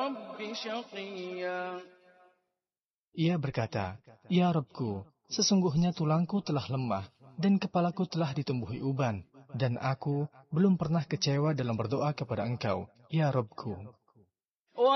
رب شقيا. Ia berkata, "Ya Rabbku, sesungguhnya tulangku telah lemah dan kepalaku telah ditumbuhi uban, dan aku belum pernah kecewa dalam berdoa kepada Engkau, ya Rabbku."